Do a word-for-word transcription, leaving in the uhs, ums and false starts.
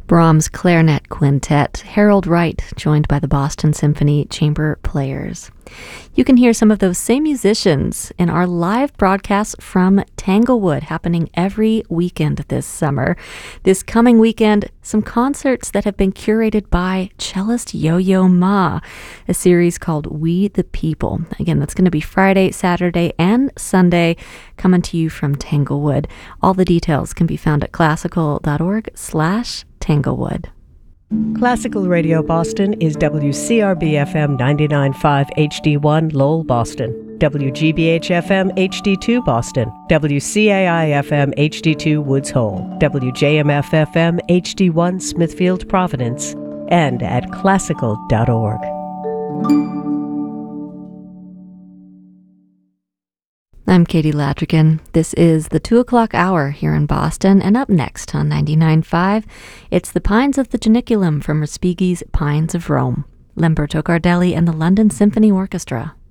Brahms Clarinet Quintet, Harold Wright, joined by the Boston Symphony Chamber Players. You can hear some of those same musicians in our live broadcasts from Tanglewood, happening every weekend this summer. This coming weekend, some concerts that have been curated by cellist Yo-Yo Ma, a series called We the People. Again, that's going to be Friday, Saturday, and Sunday, coming to you from Tanglewood. All the details can be found at classical.org slash Tanglewood. Classical Radio Boston is W C R B F M ninety-nine point five H D one Lowell, Boston, W G B H F M H D two Boston, W C A I F M H D two Woods Hole, W J M F F M H D one Smithfield, Providence, and at classical dot org. I'm Katie Ladrigan. This is the two o'clock hour here in Boston, and up next on ninety-nine point five, it's the Pines of the Janiculum from Respighi's Pines of Rome, Lamberto Gardelli and the London Symphony Orchestra.